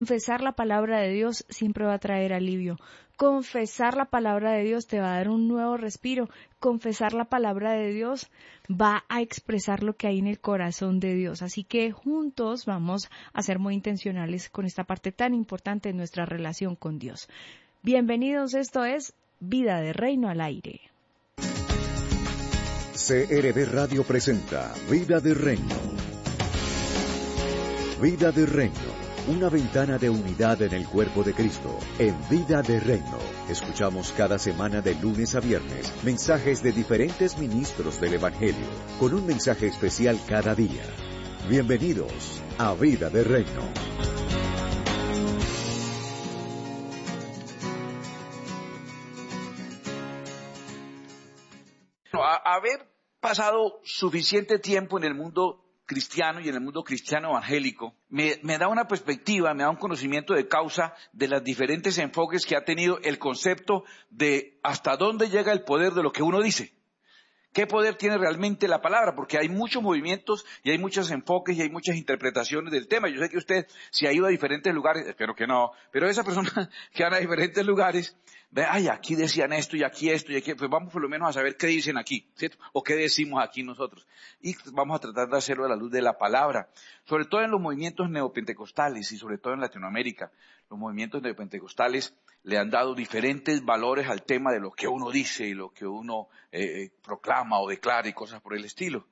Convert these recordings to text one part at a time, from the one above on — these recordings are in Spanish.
Confesar la palabra de Dios siempre va a traer alivio. Confesar la palabra de Dios te va a dar un nuevo respiro. Confesar la palabra de Dios va a expresar lo que hay en el corazón de Dios. Así que juntos vamos a ser muy intencionales con esta parte tan importante de nuestra relación con Dios. Bienvenidos, esto es Vida de Reino al Aire. CRB Radio presenta Vida de Reino. Vida de Reino. Una ventana de unidad en el cuerpo de Cristo. En Vida de Reino, escuchamos cada semana de lunes a viernes mensajes de diferentes ministros del Evangelio, con un mensaje especial cada día. Bienvenidos a Vida de Reino. Haber pasado suficiente tiempo en el mundo cristiano y en el mundo cristiano evangélico, me da una perspectiva, me da un conocimiento de causa de los diferentes enfoques que ha tenido el concepto de hasta dónde llega el poder de lo que uno dice. ¿Qué poder tiene realmente la palabra? Porque hay muchos movimientos y hay muchos enfoques y hay muchas interpretaciones del tema. Yo sé que usted, si ha ido a diferentes lugares, espero que no, pero esa persona que van a diferentes lugares, ve, ay, aquí decían esto y aquí, pues vamos por lo menos a saber qué dicen aquí, ¿cierto? O qué decimos aquí nosotros. Y vamos a tratar de hacerlo a la luz de la palabra. Sobre todo en los movimientos neopentecostales y sobre todo en Latinoamérica. Los movimientos neopentecostales le han dado diferentes valores al tema de lo que uno dice y lo que uno proclama o declara y cosas por el estilo.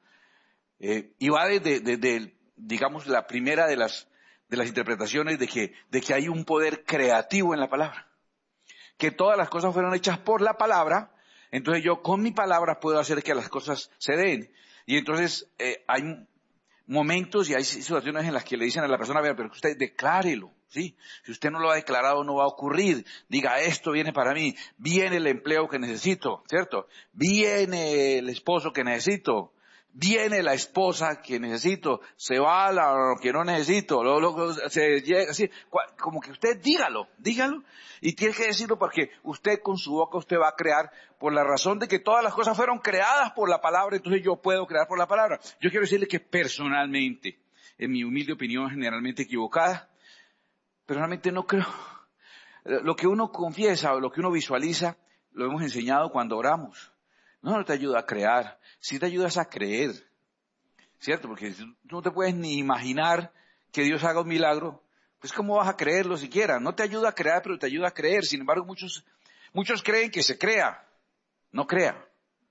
Y va desde, digamos, la primera de las interpretaciones de que hay un poder creativo en la palabra. Que todas las cosas fueron hechas por la palabra, entonces yo con mi palabra puedo hacer que las cosas se den. Y entonces hay momentos y hay situaciones en las que le dicen a la persona, vea, pero usted declárelo, ¿sí? Si usted no lo ha declarado, no va a ocurrir. Diga, esto viene para mí, viene el empleo que necesito, ¿cierto? Viene el esposo que necesito, viene la esposa que necesito, se va lo que no necesito, se llega, así, como que usted dígalo, y tiene que decirlo porque usted con su boca usted va a crear por la razón de que todas las cosas fueron creadas por la palabra, entonces yo puedo crear por la palabra. Yo quiero decirle que personalmente, en mi humilde opinión generalmente equivocada, personalmente no creo. Lo que uno confiesa o lo que uno visualiza, lo hemos enseñado cuando oramos. No te ayuda a crear, sí te ayudas a creer, ¿cierto? Porque tú no te puedes ni imaginar que Dios haga un milagro, pues ¿cómo vas a creerlo siquiera? No te ayuda a crear, pero te ayuda a creer. Sin embargo, muchos creen que se crea, no crea.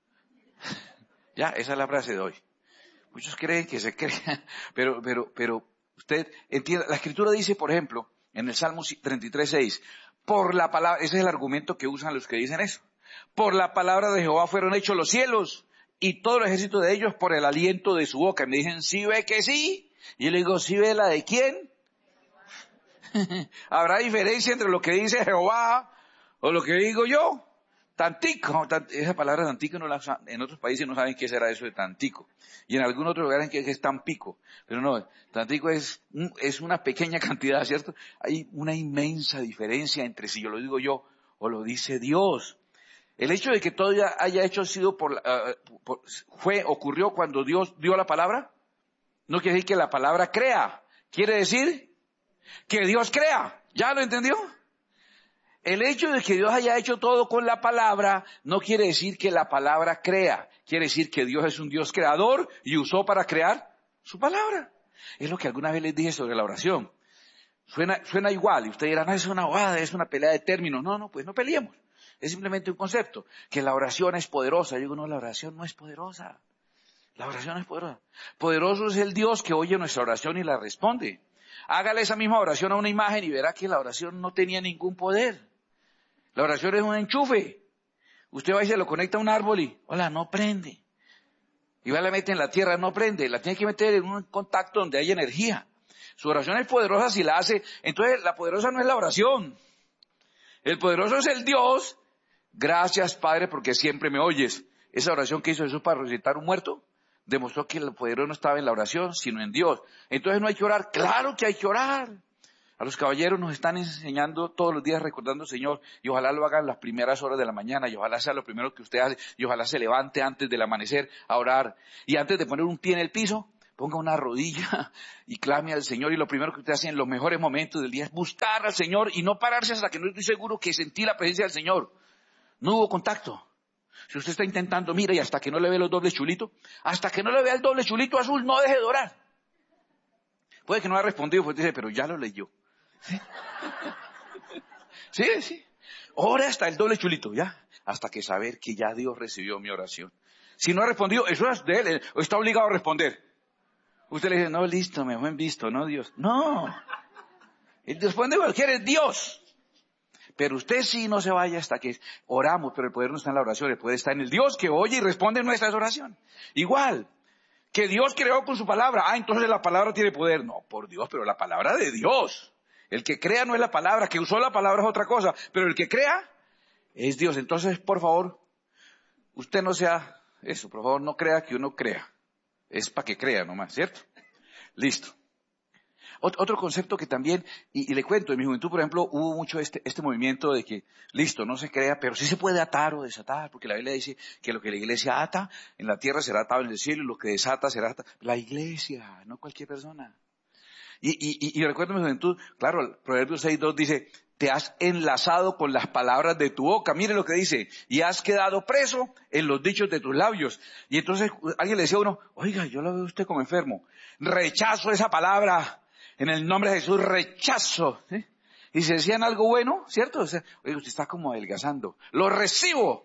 Ya, esa es la frase de hoy. Muchos creen que se crea, pero usted entiende, la Escritura dice, por ejemplo, en el Salmo 33:6, por la palabra, ese es el argumento que usan los que dicen eso. Por la palabra de Jehová fueron hechos los cielos y todo el ejército de ellos por el aliento de su boca. Y me dicen, ¿sí ve que sí? Y yo le digo, ¿sí ve la de quién? ¿Habrá diferencia entre lo que dice Jehová o lo que digo yo? Tantico, esa palabra tantico en otros países no saben qué será eso de tantico. Y en algún otro lugar que es tampico. Pero no, tantico es una pequeña cantidad, ¿cierto? Hay una inmensa diferencia entre si yo lo digo yo o lo dice Dios. El hecho de que todo haya hecho sido ocurrió cuando Dios dio la palabra, no quiere decir que la palabra crea. Quiere decir que Dios crea. ¿Ya lo entendió? El hecho de que Dios haya hecho todo con la palabra no quiere decir que la palabra crea. Quiere decir que Dios es un Dios creador y usó para crear su palabra. Es lo que alguna vez les dije sobre la oración. Suena igual y usted dirá, no, es una bobada, es una pelea de términos. No, pues no peleemos. Es simplemente un concepto, que la oración es poderosa. Yo digo, no, la oración no es poderosa. La oración es poderosa. Poderoso es el Dios que oye nuestra oración y la responde. Hágale esa misma oración a una imagen y verá que la oración no tenía ningún poder. La oración es un enchufe. Usted va y se lo conecta a un árbol y, hola, no prende. Y va y la mete en la tierra, no prende. La tiene que meter en un contacto donde hay energía. Su oración es poderosa si la hace. Entonces, la poderosa no es la oración. El poderoso es el Dios. Gracias, Padre, porque siempre me oyes. Esa oración que hizo Jesús para resucitar un muerto demostró que el poderoso no estaba en la oración, sino en Dios. Entonces no hay que orar. Claro que hay que orar. A los caballeros nos están enseñando todos los días recordando, Señor, y ojalá lo hagan las primeras horas de la mañana, y ojalá sea lo primero que usted hace, y ojalá se levante antes del amanecer a orar. Y antes de poner un pie en el piso, ponga una rodilla y clame al Señor, y lo primero que usted hace en los mejores momentos del día es buscar al Señor y no pararse hasta que no estoy seguro que sentí la presencia del Señor. No hubo contacto. Si usted está intentando, mira, y hasta que no le ve los dobles chulitos, hasta que no le vea el doble chulito azul, no deje de orar. Puede que no haya respondido, pues dice, pero ya lo leyó. Sí. Ore hasta el doble chulito, ya. Hasta que saber que ya Dios recibió mi oración. Si no ha respondido, eso es de él, está obligado a responder. Usted le dice, no, listo, me fue en visto, no Dios. No. El responde cualquiera es Dios. Pero usted sí no se vaya hasta que oramos, pero el poder no está en la oración, el poder está en el Dios que oye y responde nuestras oraciones. Igual, que Dios creó con su palabra. Entonces la palabra tiene poder. No, por Dios, pero la palabra de Dios. El que crea no es la palabra, que usó la palabra es otra cosa, pero el que crea es Dios. Entonces, por favor, usted no sea eso, por favor, no crea que uno crea. Es para que crea nomás, ¿cierto? Listo. Otro concepto que también, y le cuento, en mi juventud, por ejemplo, hubo mucho este movimiento de que, listo, no se crea, pero sí se puede atar o desatar, porque la Biblia dice que lo que la iglesia ata en la tierra será atado en el cielo, y lo que desata será atado. La iglesia, no cualquier persona. Y recuerdo en mi juventud, claro, el Proverbios 6:2 dice, te has enlazado con las palabras de tu boca. Mire lo que dice, y has quedado preso en los dichos de tus labios. Y entonces alguien le decía a uno, oiga, yo lo veo a usted como enfermo. Rechazo esa palabra. En el nombre de Jesús, rechazo. ¿Sí? Y se decían algo bueno, ¿cierto? O sea, oiga, usted está como adelgazando. Lo recibo.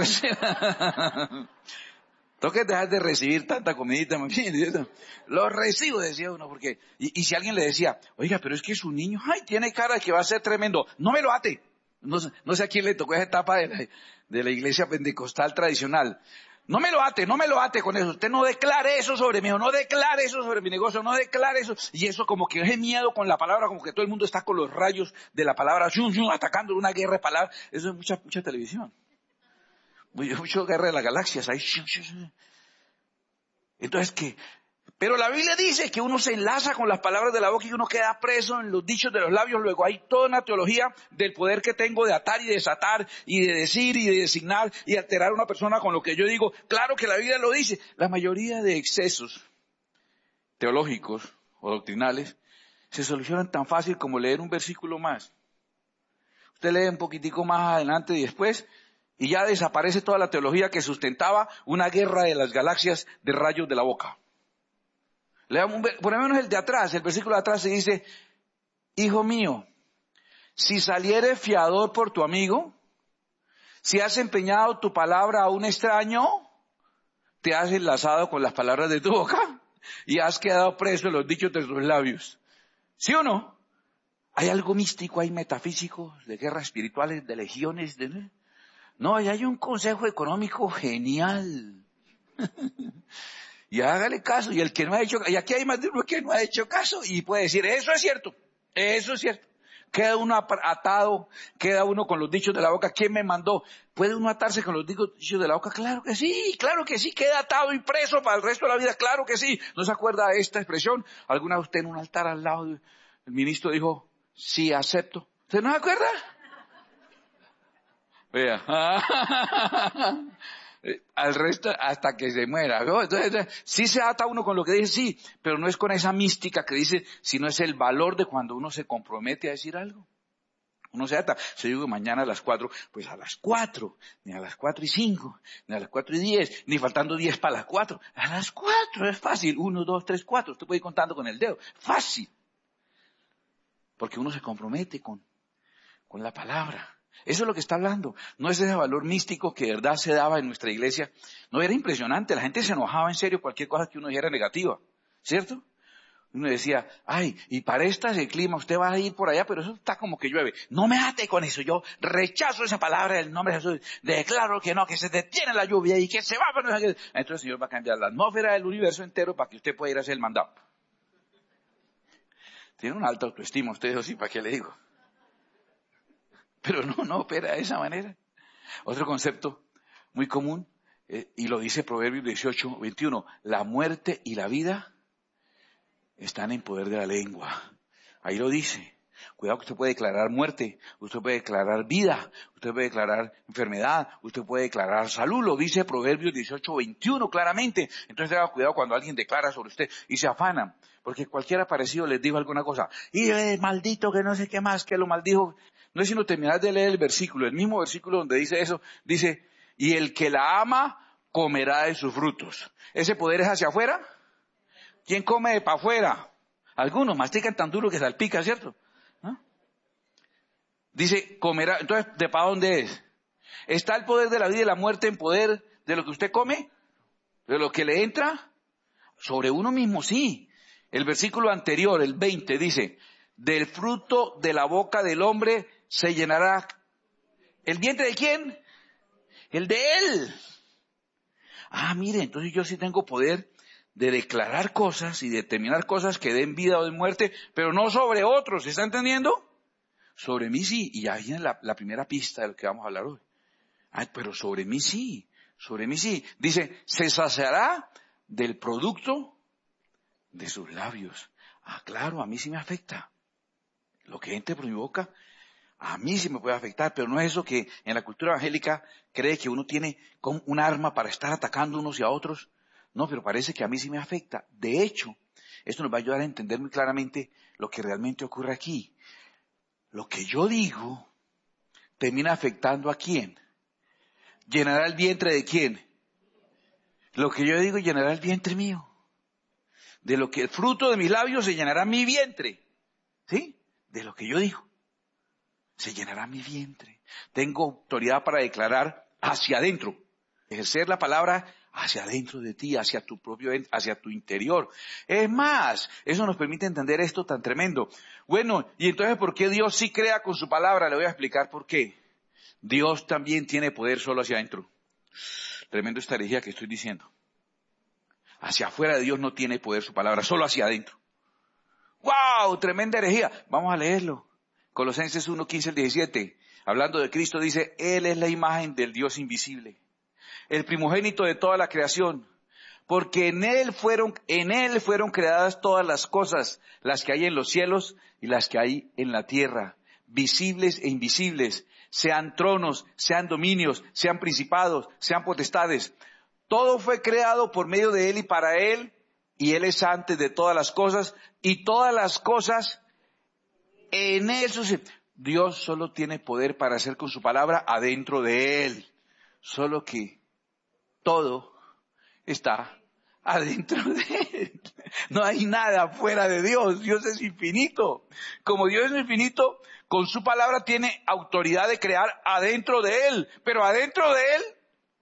Tengo que dejar de recibir tanta comidita. Lo recibo, decía uno, porque... Y si alguien le decía, oiga, pero es que su niño, tiene cara de que va a ser tremendo. No me lo ate. No sé a quién le tocó esa etapa de la iglesia pentecostal tradicional. No me lo ate con eso. Usted no declare eso sobre mí, o no declare eso sobre mi negocio, no declare eso. Y eso como que es miedo con la palabra, como que todo el mundo está con los rayos de la palabra, atacando una guerra de palabras. Eso es mucha televisión. Mucho guerra de las galaxias ahí. Entonces, ¿qué? Pero la Biblia dice que uno se enlaza con las palabras de la boca y uno queda preso en los dichos de los labios. Luego hay toda una teología del poder que tengo de atar y desatar y de decir y de designar y alterar a una persona con lo que yo digo. Claro que la Biblia lo dice. La mayoría de excesos teológicos o doctrinales se solucionan tan fácil como leer un versículo más. Usted lee un poquitico más adelante y después... y ya desaparece toda la teología que sustentaba una guerra de las galaxias de rayos de la boca. Por lo menos el de atrás, el versículo de atrás se dice, hijo mío, si salieres fiador por tu amigo, si has empeñado tu palabra a un extraño, te has enlazado con las palabras de tu boca y has quedado preso en los dichos de tus labios. ¿Sí o no? Hay algo místico, hay metafísico, de guerras espirituales, de legiones, No, y hay un consejo económico genial. Y hágale caso. Y el que no ha hecho, y aquí hay más de uno que no ha hecho caso y puede decir, eso es cierto. Queda uno atado, queda uno con los dichos de la boca. ¿Quién me mandó? ¿Puede uno atarse con los dichos de la boca? Claro que sí, queda atado y preso para el resto de la vida. Claro que sí. ¿No se acuerda de esta expresión? ¿Alguna vez usted en un altar al lado del ministro dijo, sí, acepto? ¿Usted no se acuerda? Vea, al resto hasta que se muera, ¿no? Entonces, sí se ata uno con lo que dice, sí, pero no es con esa mística que dice, sino es el valor de cuando uno se compromete a decir algo. Uno se ata, si digo mañana a las 4, pues a las 4, ni a las 4:05, ni a las 4:10, ni faltando 10 para las 4, a las 4, es fácil, 1, 2, 3, 4, usted puede ir contando con el dedo, fácil, porque uno se compromete con la palabra. Eso es lo que está hablando. No es ese valor místico que de verdad se daba en nuestra iglesia. No, era impresionante. La gente se enojaba en serio cualquier cosa que uno dijera negativa. ¿Cierto? Uno decía, y para el clima usted va a ir por allá, pero eso está como que llueve. No me ate con eso. Yo rechazo esa palabra del nombre de Jesús. Declaro que no, que se detiene la lluvia y que se va. Entonces el Señor va a cambiar la atmósfera del universo entero para que usted pueda ir a hacer el mandado. Tiene una alta autoestima usted, eso sí, ¿para qué le digo? Pero no opera de esa manera. Otro concepto muy común, y lo dice Proverbios 18:21, la muerte y la vida están en poder de la lengua. Ahí lo dice. Cuidado que usted puede declarar muerte, usted puede declarar vida, usted puede declarar enfermedad, usted puede declarar salud, lo dice Proverbios 18:21 claramente. Entonces tenga cuidado cuando alguien declara sobre usted y se afana, porque cualquiera parecido les dijo alguna cosa. Y maldito que no sé qué más, que lo maldijo. No es sino terminar de leer el versículo, el mismo versículo donde dice eso, dice, y el que la ama comerá de sus frutos. ¿Ese poder es hacia afuera? ¿Quién come de para afuera? Algunos mastican tan duro que salpica, ¿cierto? ¿No? Dice, comerá. Entonces, ¿de para dónde es? ¿Está el poder de la vida y la muerte en poder de lo que usted come? ¿De lo que le entra? Sobre uno mismo, sí. El versículo anterior, el 20, dice, del fruto de la boca del hombre se llenará. ¿El vientre de quién? El de él. Ah, mire, entonces yo sí tengo poder de declarar cosas y determinar cosas que den vida o den muerte, pero no sobre otros, ¿se está entendiendo? Sobre mí sí, y ahí viene la primera pista de lo que vamos a hablar hoy. Ay, pero sobre mí sí, sobre mí sí. Dice, se saciará del producto de sus labios. Ah, claro, a mí sí me afecta. Lo que entre por mi boca, a mí sí me puede afectar, pero no es eso que en la cultura evangélica cree que uno tiene como un arma para estar atacando unos y a otros. No, pero parece que a mí sí me afecta. De hecho, esto nos va a ayudar a entender muy claramente lo que realmente ocurre aquí. Lo que yo digo termina afectando ¿a quién? ¿Llenará el vientre de quién? Lo que yo digo llenará el vientre mío. De lo que el fruto de mis labios se llenará mi vientre. ¿Sí? De lo que yo digo. Se llenará mi vientre. Tengo autoridad para declarar hacia adentro. Ejercer la palabra hacia adentro de ti, hacia tu propio, hacia tu interior. Es más, eso nos permite entender esto tan tremendo. Bueno, y entonces, ¿por qué Dios sí crea con su palabra? Le voy a explicar por qué. Dios también tiene poder solo hacia adentro. Tremendo esta herejía que estoy diciendo. Hacia afuera de Dios no tiene poder su palabra, solo hacia adentro. ¡Wow! Tremenda herejía. Vamos a leerlo. Colosenses 1, 15 al 17. Hablando de Cristo dice, Él es la imagen del Dios invisible, el primogénito de toda la creación, porque en Él fueron creadas todas las cosas, las que hay en los cielos y las que hay en la tierra, visibles e invisibles, sean tronos, sean dominios, sean principados, sean potestades. Todo fue creado por medio de Él y para Él, y Él es antes de todas las cosas, y todas las cosas en Él subsisten. Dios solo tiene poder para hacer con su palabra adentro de Él, solo que todo está adentro de Él. No hay nada fuera de Dios. Dios es infinito. Como Dios es infinito, con su palabra tiene autoridad de crear adentro de Él. Pero adentro de Él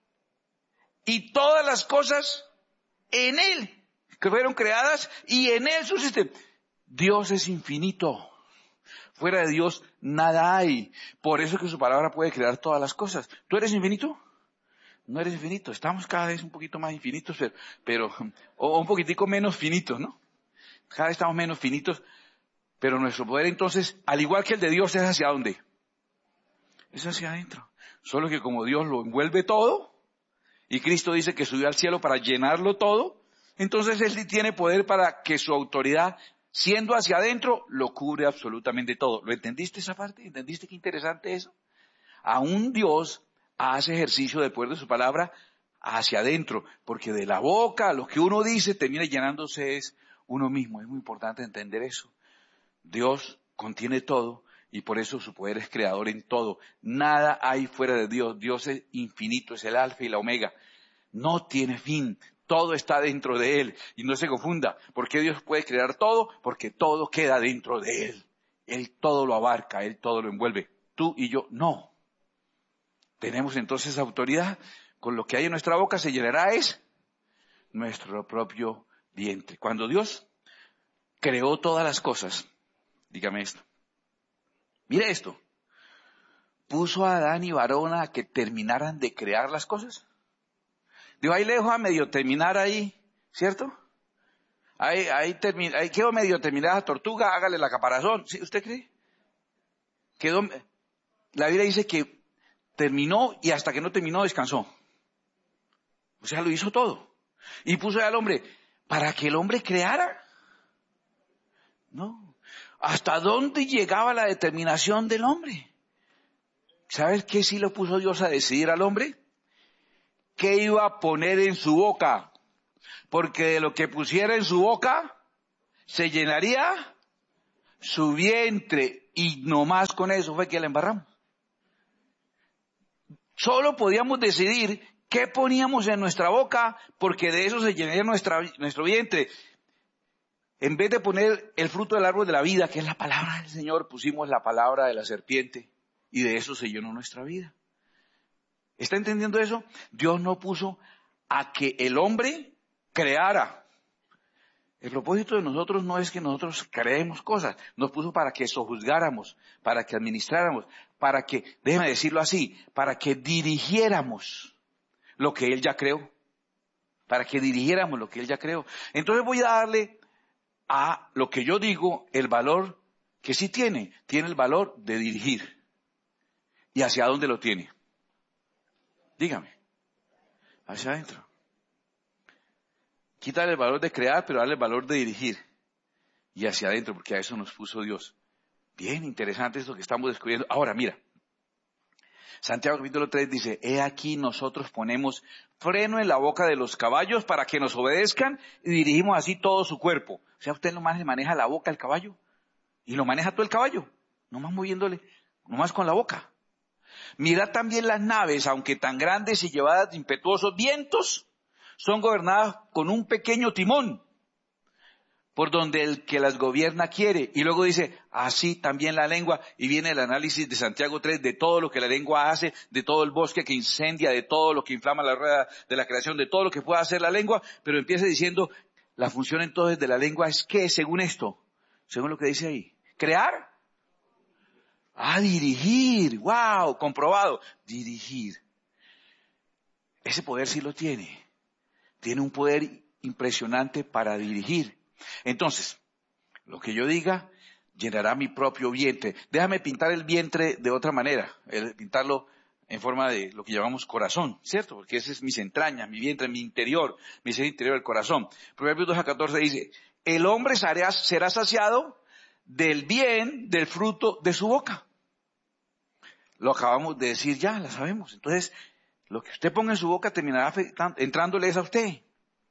y todas las cosas en Él que fueron creadas y en Él subsisten. Dios es infinito. Fuera de Dios nada hay. Por eso es que su palabra puede crear todas las cosas. ¿Tú eres infinito? No eres infinito. Estamos cada vez un poquito más infinitos, pero o un poquitico menos finitos, ¿no? Cada vez estamos menos finitos, pero nuestro poder entonces, al igual que el de Dios, es hacia dónde? Es hacia adentro. Solo que como Dios lo envuelve todo, y Cristo dice que subió al cielo para llenarlo todo, entonces Él sí tiene poder para que su autoridad, siendo hacia adentro, lo cubre absolutamente todo. ¿Lo entendiste esa parte? ¿Entendiste qué interesante eso? Aún Dios hace ejercicio del poder de su palabra hacia adentro, porque de la boca lo que uno dice termina llenándose es uno mismo. Es muy importante entender eso. Dios contiene todo y por eso su poder es creador en todo. Nada hay fuera de Dios. Dios es infinito, es el alfa y la omega. No tiene fin. Todo está dentro de Él. Y no se confunda. ¿Por qué Dios puede crear todo? Porque todo queda dentro de Él. Él todo lo abarca, Él todo lo envuelve. Tú y yo no. Tenemos entonces autoridad. Con lo que hay en nuestra boca se llenará es nuestro propio vientre. Cuando Dios creó todas las cosas, dígame esto. Mire esto. ¿Puso a Adán y varón a que terminaran de crear las cosas? Digo, ahí le dejo a medio terminar ahí, ¿cierto? Ahí quedó medio terminada la tortuga, hágale la caparazón. ¿Sí? ¿Usted cree? La Biblia dice que terminó y hasta que no terminó descansó. O sea, lo hizo todo. Y puso al hombre, ¿para que el hombre creara? No. ¿Hasta dónde llegaba la determinación del hombre? ¿Sabes qué sí lo puso Dios a decidir al hombre? ¿Qué iba a poner en su boca? Porque de lo que pusiera en su boca, se llenaría su vientre. Y nomás con eso fue que la embarramos. Solo podíamos decidir qué poníamos en nuestra boca, porque de eso se llenaría nuestro vientre. En vez de poner el fruto del árbol de la vida, que es la palabra del Señor, pusimos la palabra de la serpiente, y de eso se llenó nuestra vida. ¿Está entendiendo eso? Dios no puso a que el hombre creara. El propósito de nosotros no es que nosotros creemos cosas, nos puso para que sojuzgáramos, para que administráramos, para que, déjeme decirlo así, para que dirigiéramos lo que Él ya creó. Para que dirigiéramos lo que Él ya creó. Entonces voy a darle a lo que yo digo el valor que sí tiene el valor de dirigir. ¿Y hacia dónde lo tiene? Dígame. Hacia adentro. Quítale el valor de crear, pero dale el valor de dirigir. Y hacia adentro, porque a eso nos puso Dios. Bien interesante esto que estamos descubriendo. Ahora, mira. Santiago capítulo 3 dice, he aquí nosotros ponemos freno en la boca de los caballos para que nos obedezcan y dirigimos así todo su cuerpo. O sea, usted nomás le maneja la boca al caballo y lo maneja todo el caballo, nomás moviéndole, nomás con la boca. Mirad también las naves, aunque tan grandes y llevadas de impetuosos vientos, son gobernadas con un pequeño timón, por donde el que las gobierna quiere. Y luego dice, así también la lengua, y viene el análisis de Santiago 3, de todo lo que la lengua hace, de todo el bosque que incendia, de todo lo que inflama la rueda de la creación, de todo lo que pueda hacer la lengua, pero empieza diciendo, la función entonces de la lengua es ¿qué? Según esto, según lo que dice ahí, ¿crear? Dirigir, wow, comprobado, dirigir. Ese poder sí lo tiene un poder impresionante para dirigir. Entonces, lo que yo diga llenará mi propio vientre. Déjame pintar el vientre de otra manera, pintarlo en forma de lo que llamamos corazón, ¿cierto? Porque ese es mis entrañas, mi vientre, mi interior, mi ser interior, el corazón. Proverbios 2:14 dice, el hombre será saciado del bien, del fruto de su boca. Lo acabamos de decir ya, la sabemos. Entonces, lo que usted ponga en su boca terminará entrándoles a usted.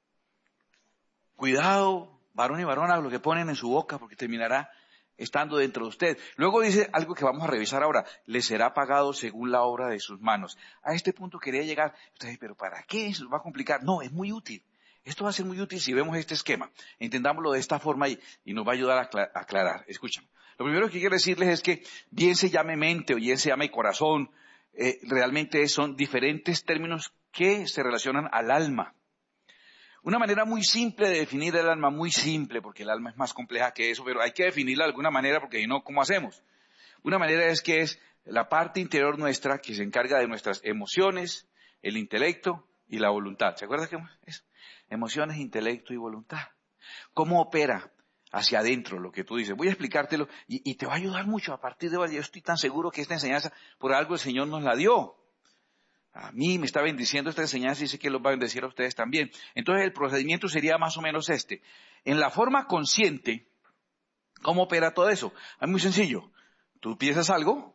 Cuidado, varón y varona, lo que ponen en su boca, porque terminará estando dentro de usted. Luego dice algo que vamos a revisar ahora. Le será pagado según la obra de sus manos. A este punto quería llegar. Usted dice, ¿pero para qué? ¿Se nos va a complicar? No, es muy útil. Esto va a ser muy útil si vemos este esquema. Entendámoslo de esta forma y nos va a ayudar a aclarar. Escuchen. Lo primero que quiero decirles es que bien se llame mente o bien se llame corazón, realmente son diferentes términos que se relacionan al alma. Una manera muy simple de definir el alma, muy simple, porque el alma es más compleja que eso, pero hay que definirla de alguna manera porque si no, ¿cómo hacemos? Una manera es que es la parte interior nuestra que se encarga de nuestras emociones, el intelecto y la voluntad. ¿Se acuerdan qué es? Emociones, intelecto y voluntad. ¿Cómo opera hacia adentro lo que tú dices? Voy a explicártelo y te va a ayudar mucho. A partir de hoy yo estoy tan seguro que esta enseñanza, por algo el Señor nos la dio. A mí me está bendiciendo esta enseñanza y sé que los va a bendecir a ustedes también. Entonces el procedimiento sería más o menos este. En la forma consciente, ¿cómo opera todo eso? Es muy sencillo. Tú piensas algo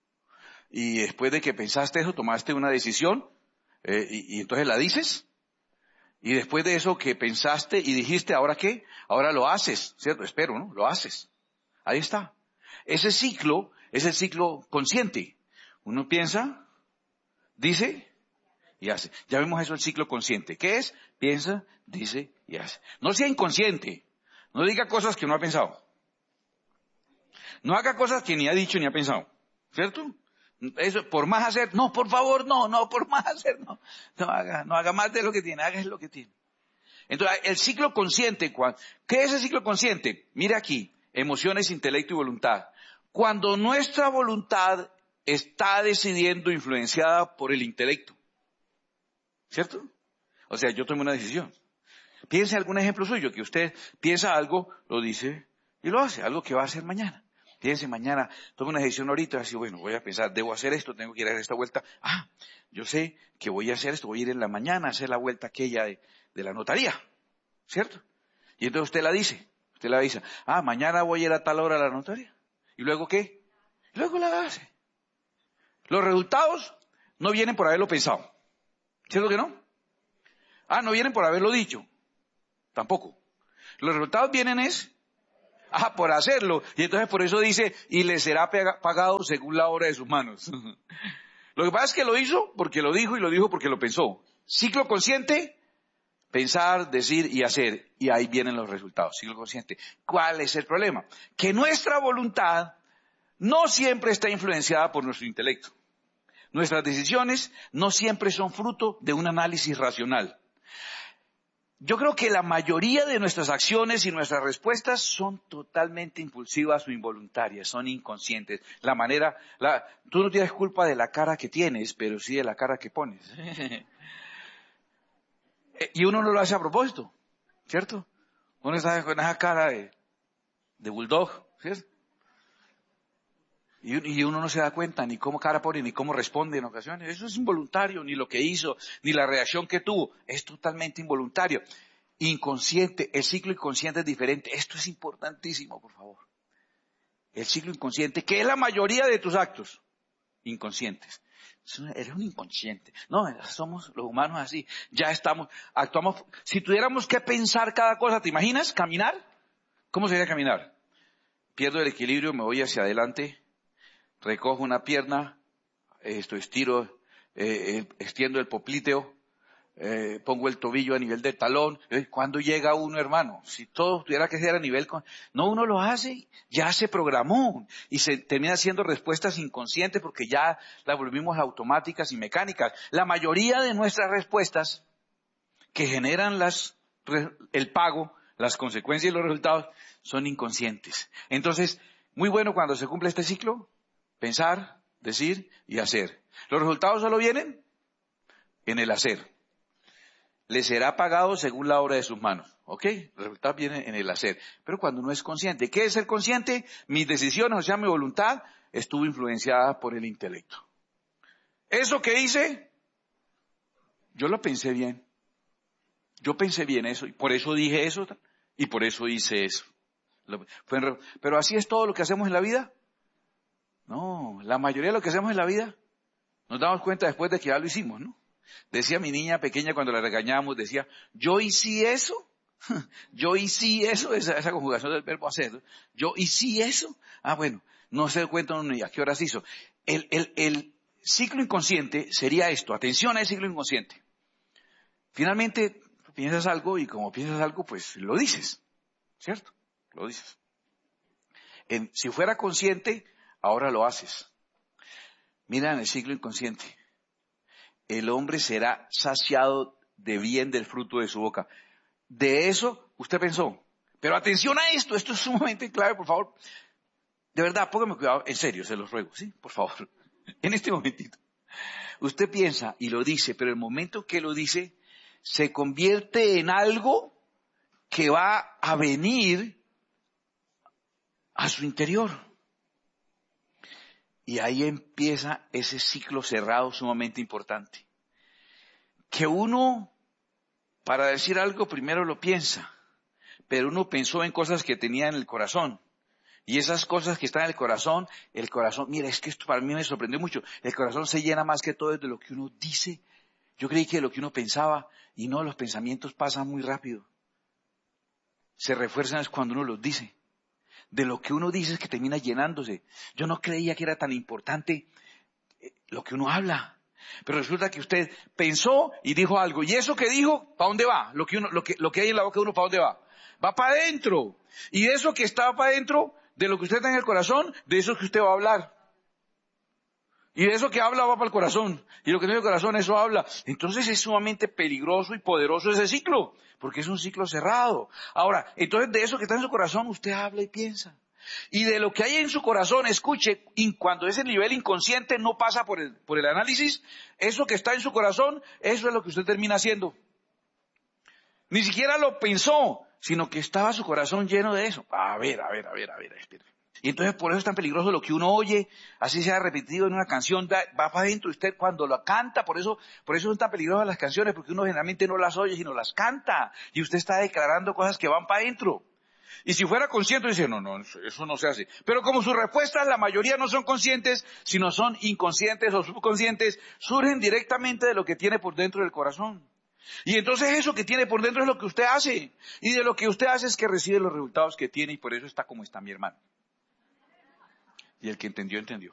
y después de que pensaste eso, tomaste una decisión y entonces la dices. Y después de eso que pensaste y dijiste, ¿ahora qué? Ahora lo haces, ¿cierto? Espero, ¿no? Lo haces. Ahí está. Ese ciclo es el ciclo consciente. Uno piensa, dice y hace. Ya vemos eso, el ciclo consciente. ¿Qué es? Piensa, dice y hace. No sea inconsciente. No diga cosas que no ha pensado. No haga cosas que ni ha dicho ni ha pensado. ¿Cierto? Eso, por más hacer, no, por favor, no, por más hacer, no. No haga más de lo que tiene, haga lo que tiene. Entonces, el ciclo consciente, ¿qué es el ciclo consciente? Mira aquí, emociones, intelecto y voluntad. Cuando nuestra voluntad está decidiendo influenciada por el intelecto. ¿Cierto? O sea, yo tomo una decisión. Piense en algún ejemplo suyo, que usted piensa algo, lo dice y lo hace, algo que va a hacer mañana. Piense mañana, tome una decisión ahorita, así, bueno, voy a pensar, debo hacer esto, tengo que ir a dar esta vuelta. Yo sé que voy a hacer esto, voy a ir en la mañana a hacer la vuelta aquella de la notaría, ¿cierto? Y entonces usted la dice. Usted le avisa, mañana voy a ir a tal hora a la notaria. ¿Y luego qué? Luego la hace. Los resultados no vienen por haberlo pensado. ¿Cierto que no? No vienen por haberlo dicho. Tampoco. Los resultados vienen por hacerlo. Y entonces por eso dice, y le será pagado según la obra de sus manos. Lo que pasa es que lo hizo porque lo dijo y lo dijo porque lo pensó. Ciclo consciente, pensar, decir y hacer. Y ahí vienen los resultados. Ciclo consciente. ¿Cuál es el problema? Que nuestra voluntad no siempre está influenciada por nuestro intelecto. Nuestras decisiones no siempre son fruto de un análisis racional. Yo creo que la mayoría de nuestras acciones y nuestras respuestas son totalmente impulsivas o involuntarias, son inconscientes. Tú no tienes culpa de la cara que tienes, pero sí de la cara que pones. Y uno no lo hace a propósito, ¿cierto? Uno está con esa cara de bulldog, ¿cierto? Y uno no se da cuenta ni cómo cara pone, ni cómo responde en ocasiones. Eso es involuntario, ni lo que hizo, ni la reacción que tuvo. Es totalmente involuntario. Inconsciente, el ciclo inconsciente es diferente. Esto es importantísimo, por favor. El ciclo inconsciente, que es la mayoría de tus actos inconscientes. Eres un inconsciente. No, somos los humanos así. Ya actuamos. Si tuviéramos que pensar cada cosa, ¿te imaginas? ¿Caminar? ¿Cómo sería caminar? Pierdo el equilibrio, me voy hacia adelante. Recojo una pierna, estiro, extiendo el popliteo, pongo el tobillo a nivel del talón. ¿Cuándo llega uno, hermano? Si todo tuviera que ser a nivel... No, uno lo hace, ya se programó y se termina haciendo respuestas inconscientes porque ya las volvimos automáticas y mecánicas. La mayoría de nuestras respuestas que generan el pago, las consecuencias y los resultados son inconscientes. Entonces, muy bueno cuando se cumple este ciclo. Pensar, decir y hacer. Los resultados solo vienen en el hacer. Le será pagado según la obra de sus manos. ¿Ok? Los resultados vienen en el hacer. Pero cuando uno es consciente. ¿Qué es ser consciente? Mis decisiones, o sea, mi voluntad, estuvo influenciada por el intelecto. Eso que hice, yo lo pensé bien. Yo pensé bien eso y por eso dije eso y por eso hice eso. Pero así es todo lo que hacemos en la vida. No, la mayoría de lo que hacemos en la vida nos damos cuenta después de que ya lo hicimos, ¿no? Decía mi niña pequeña cuando la regañábamos, decía, yo hice eso, esa conjugación del verbo hacer, ¿no? Yo hice eso, bueno, no se da cuenta uno ni a qué horas hizo. El ciclo inconsciente sería esto, atención al ciclo inconsciente. Finalmente, piensas algo y como piensas algo, pues lo dices, ¿cierto? Lo dices. Si fuera consciente, ahora lo haces. Mira en el ciclo inconsciente. El hombre será saciado de bien del fruto de su boca. De eso usted pensó. Pero atención a esto es sumamente clave, por favor. De verdad, póngame cuidado, en serio, se los ruego, ¿sí? Por favor. En este momentito. Usted piensa y lo dice, pero el momento que lo dice, se convierte en algo que va a venir a su interior. Y ahí empieza ese ciclo cerrado sumamente importante. Que uno, para decir algo, primero lo piensa. Pero uno pensó en cosas que tenía en el corazón. Y esas cosas que están en el corazón, mira, es que esto para mí me sorprendió mucho. El corazón se llena más que todo de lo que uno dice. Yo creí que lo que uno pensaba, y no, los pensamientos pasan muy rápido. Se refuerzan es cuando uno los dice. De lo que uno dice es que termina llenándose. Yo no creía que era tan importante lo que uno habla. Pero resulta que usted pensó y dijo algo. Y eso que dijo, ¿para dónde va? Lo que hay en la boca de uno, ¿para dónde va? Va para adentro. Y de eso que está para adentro, de lo que usted está en el corazón, de eso que usted va a hablar. Y de eso que habla va para el corazón. Y lo que tiene el corazón, eso habla. Entonces es sumamente peligroso y poderoso ese ciclo. Porque es un ciclo cerrado. Ahora, entonces de eso que está en su corazón, usted habla y piensa. Y de lo que hay en su corazón, escuche, cuando ese nivel inconsciente no pasa por el análisis, eso que está en su corazón, eso es lo que usted termina haciendo. Ni siquiera lo pensó, sino que estaba su corazón lleno de eso. A ver, espere. Y entonces por eso es tan peligroso lo que uno oye, así sea repetido en una canción, va para adentro. Usted cuando lo canta, por eso son tan peligrosas las canciones, porque uno generalmente no las oye, sino las canta. Y usted está declarando cosas que van para adentro. Y si fuera consciente, dice, no, eso no se hace. Pero como sus respuestas, la mayoría no son conscientes, sino son inconscientes o subconscientes, surgen directamente de lo que tiene por dentro del corazón. Y entonces eso que tiene por dentro es lo que usted hace. Y de lo que usted hace es que recibe los resultados que tiene, y por eso está como está mi hermano. Y el que entendió, entendió.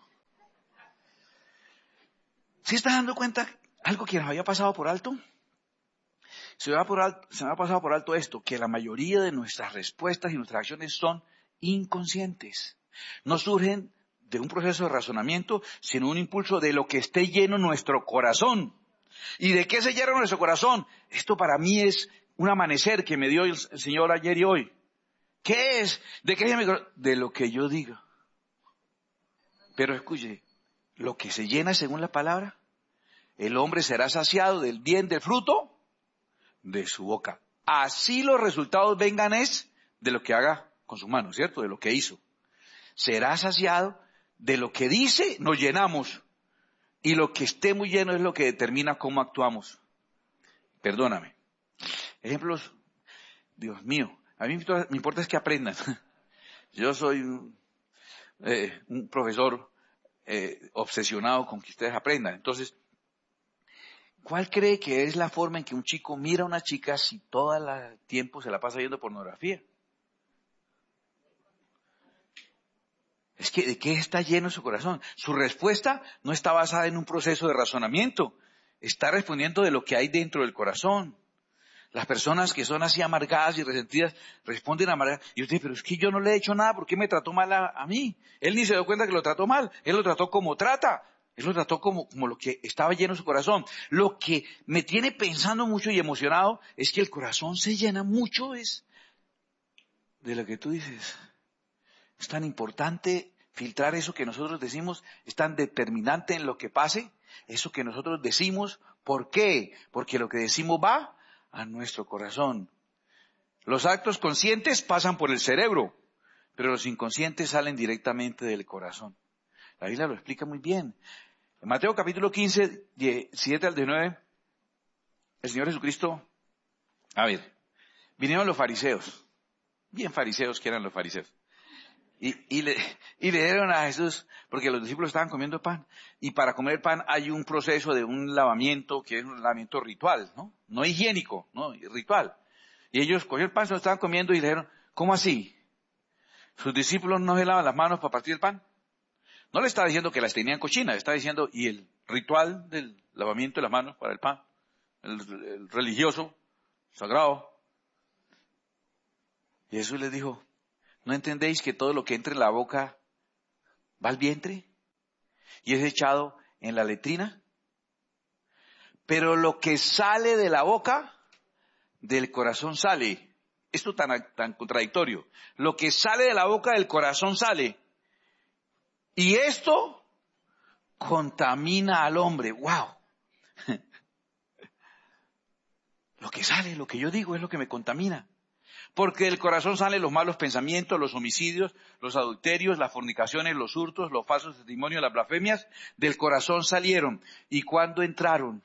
¿Sí está dando cuenta algo que nos había pasado por alto? Se me ha pasado por alto esto, que la mayoría de nuestras respuestas y nuestras acciones son inconscientes. No surgen de un proceso de razonamiento, sino un impulso de lo que esté lleno nuestro corazón. ¿Y de qué se llena nuestro corazón? Esto para mí es un amanecer que me dio el Señor ayer y hoy. ¿Qué es? ¿De qué es mi corazón? De lo que yo diga. Pero escuche, lo que se llena según la palabra, el hombre será saciado del bien del fruto de su boca. Así los resultados vengan es de lo que haga con sus manos, ¿cierto? De lo que hizo. Será saciado de lo que dice, nos llenamos. Y lo que esté muy lleno es lo que determina cómo actuamos. Perdóname. Ejemplos, Dios mío, a mí me importa es que aprendan. Yo soy un profesor obsesionado con que ustedes aprendan. Entonces, ¿cuál cree que es la forma en que un chico mira a una chica si todo el tiempo se la pasa viendo pornografía? Es que, ¿de qué está lleno su corazón? Su respuesta no está basada en un proceso de razonamiento. Está respondiendo de lo que hay dentro del corazón. Las personas que son así amargadas y resentidas responden amargadas. Y usted, pero es que yo no le he hecho nada, ¿por qué me trató mal a mí? Él ni se dio cuenta que lo trató mal. Él lo trató como trata. Él lo trató como lo que estaba lleno en su corazón. Lo que me tiene pensando mucho y emocionado es que el corazón se llena mucho es de lo que tú dices. Es tan importante filtrar eso que nosotros decimos, es tan determinante en lo que pase, eso que nosotros decimos. ¿Por qué? Porque lo que decimos va a nuestro corazón. Los actos conscientes pasan por el cerebro, pero los inconscientes salen directamente del corazón. La Biblia lo explica muy bien. En Mateo capítulo 15, 7 al 19, el Señor Jesucristo, vinieron los fariseos, bien fariseos que eran los fariseos. Y le dieron a Jesús, porque los discípulos estaban comiendo pan, y para comer pan hay un proceso de un lavamiento, que es un lavamiento ritual, no higiénico, no ritual. Y ellos cogieron el pan, se lo estaban comiendo y le dijeron, ¿cómo así? ¿Sus discípulos no se lavan las manos para partir el pan? No le estaba diciendo que las tenían cochinas, le estaba diciendo, ¿y el ritual del lavamiento de las manos para el pan? El religioso, sagrado. Y Jesús les dijo, ¿no entendéis que todo lo que entra en la boca va al vientre y es echado en la letrina? Pero lo que sale de la boca, del corazón sale. Esto tan contradictorio. Lo que sale de la boca del corazón sale. Y esto contamina al hombre. ¡Wow! Lo que sale, lo que yo digo es lo que me contamina. Porque del corazón salen los malos pensamientos, los homicidios, los adulterios, las fornicaciones, los hurtos, los falsos testimonios, las blasfemias. Del corazón salieron. ¿Y cuándo entraron?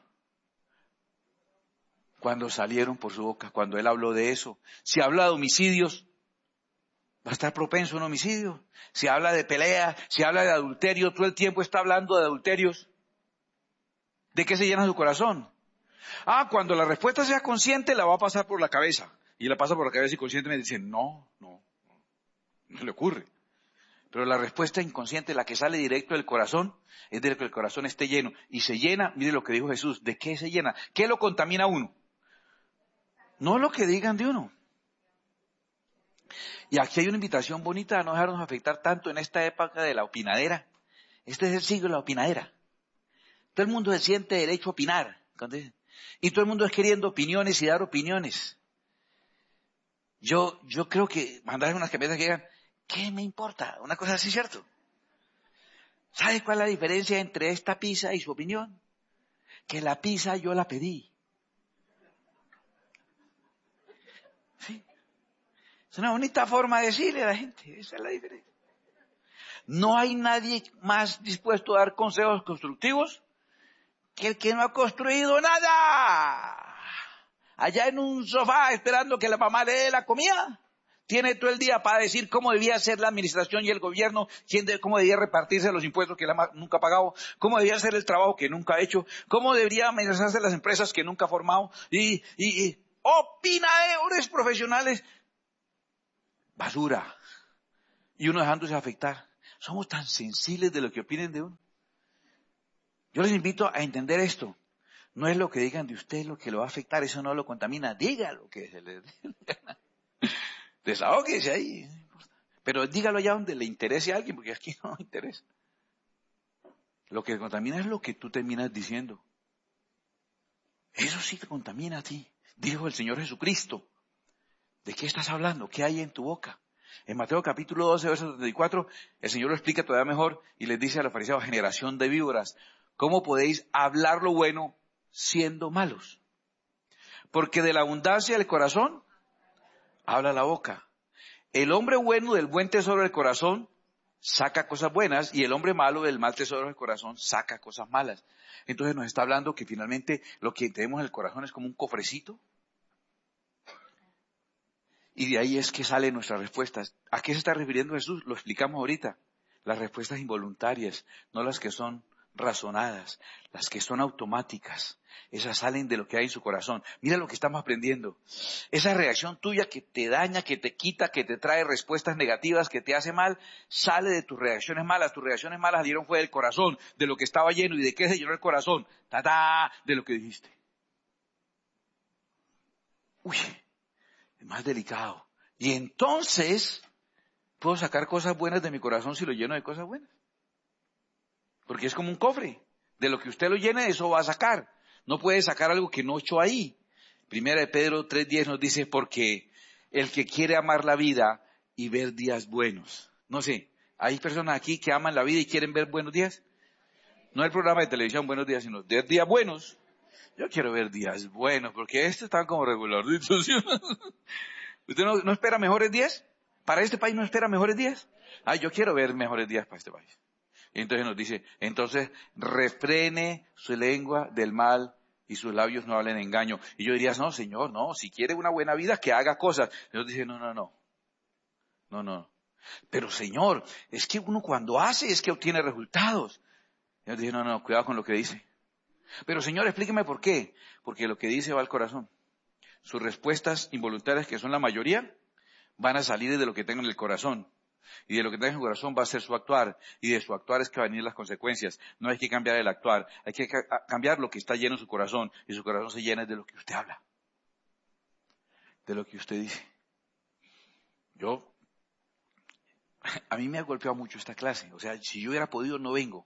Cuando salieron por su boca, cuando él habló de eso. Si habla de homicidios, va a estar propenso a un homicidio. Si habla de pelea, si habla de adulterio, todo el tiempo está hablando de adulterios. ¿De qué se llena su corazón? Cuando la respuesta sea consciente, la va a pasar por la cabeza. Y la pasa por la cabeza y conscientemente dice, no le ocurre. Pero la respuesta inconsciente, la que sale directo del corazón, es de que el corazón esté lleno. Y se llena, mire lo que dijo Jesús, ¿de qué se llena? ¿Qué lo contamina a uno? No lo que digan de uno. Y aquí hay una invitación bonita a no dejarnos afectar tanto en esta época de la opinadera. Este es el siglo de la opinadera. Todo el mundo se siente derecho a opinar. Y todo el mundo es queriendo opiniones y dar opiniones. Yo creo que mandar unas camisetas que digan, ¿qué me importa? Una cosa así, ¿cierto? ¿Sabe cuál es la diferencia entre esta pizza y su opinión? Que la pizza yo la pedí. ¿Sí? Es una bonita forma de decirle a la gente, esa es la diferencia. No hay nadie más dispuesto a dar consejos constructivos que el que no ha construido nada. Allá en un sofá esperando que la mamá le dé la comida, tiene todo el día para decir cómo debía ser la administración y el gobierno, cómo debía repartirse los impuestos que él nunca ha pagado, cómo debía ser el trabajo que nunca ha hecho, cómo debería administrarse las empresas que nunca ha formado, y opinadores profesionales. Basura. Y uno dejándose afectar. Somos tan sensibles de lo que opinen de uno. Yo les invito a entender esto. No es lo que digan de usted lo que lo va a afectar, eso no lo contamina. Diga lo que se le dé. Desahóguese ahí. Pero dígalo allá donde le interese a alguien, porque aquí no interesa. Lo que contamina es lo que tú terminas diciendo. Eso sí te contamina a ti. Dijo el Señor Jesucristo. ¿De qué estás hablando? ¿Qué hay en tu boca? En Mateo capítulo 12, verso 34, el Señor lo explica todavía mejor y les dice a los fariseos, generación de víboras, ¿cómo podéis hablar lo bueno siendo malos? Porque de la abundancia del corazón habla la boca. El hombre bueno del buen tesoro del corazón saca cosas buenas y el hombre malo del mal tesoro del corazón saca cosas malas. Entonces nos está hablando que finalmente lo que tenemos en el corazón es como un cofrecito. Y de ahí es que salen nuestras respuestas. ¿A qué se está refiriendo Jesús? Lo explicamos ahorita. Las respuestas involuntarias, no las que son razonadas, las que son automáticas. Esas salen de lo que hay en su corazón. Mira lo que estamos aprendiendo. Esa reacción tuya que te daña, que te quita, que te trae respuestas negativas, que te hace mal, sale de tus reacciones malas. Tus reacciones malas salieron fue del corazón, de lo que estaba lleno. ¿Y de qué se llenó el corazón? De lo que dijiste. Uy. Es más delicado. Y entonces, puedo sacar cosas buenas de mi corazón si lo lleno de cosas buenas. Porque es como un cofre. De lo que usted lo llene, eso va a sacar. No puede sacar algo que no echó ahí. Primera de Pedro 3:10 nos dice, porque el que quiere amar la vida y ver días buenos. No sé, ¿hay personas aquí que aman la vida y quieren ver buenos días? No el programa de televisión Buenos Días, sino 10 días buenos. Yo quiero ver días buenos, porque estos están como regularitos. ¿Sí? ¿Usted no espera mejores días? ¿Para este país no espera mejores días? Yo quiero ver mejores días para este país. Y entonces nos dice, entonces refrene su lengua del mal y sus labios no hablen engaño. Y yo diría, no, Señor, no, si quiere una buena vida, que haga cosas. Y Dios dice, no. Pero Señor, es que uno cuando hace es que obtiene resultados. Y Dios dice, no, cuidado con lo que dice. Pero Señor, explíqueme por qué. Porque lo que dice va al corazón. Sus respuestas involuntarias, que son la mayoría, van a salir de lo que tenga en el corazón. Y de lo que tenga en el corazón va a ser su actuar. Y de su actuar es que van a venir las consecuencias. No hay que cambiar el actuar. Hay que cambiar lo que está lleno en su corazón. Y su corazón se llena de lo que usted habla. De lo que usted dice. A mí me ha golpeado mucho esta clase. O sea, si yo hubiera podido, no vengo.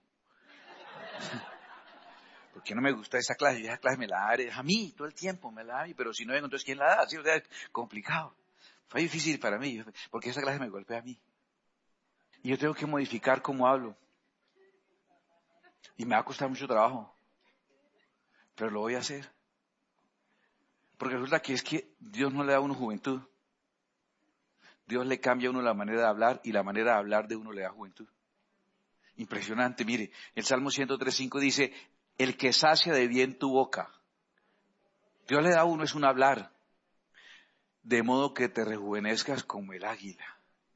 Porque no me gusta esa clase, y esa clase me la da a mí, todo el tiempo me la da a mí, pero si no vengo, entonces ¿quién la da? ¿Sí? O sea, es complicado. Fue difícil para mí, porque esa clase me golpea a mí. Y yo tengo que modificar cómo hablo. Y me va a costar mucho trabajo. Pero lo voy a hacer. Porque resulta que es que Dios no le da a uno juventud. Dios le cambia a uno la manera de hablar, y la manera de hablar de uno le da juventud. Impresionante, mire, el Salmo 103:5 dice, el que sacia de bien tu boca. Dios le da a uno es un hablar, de modo que te rejuvenezcas como el águila.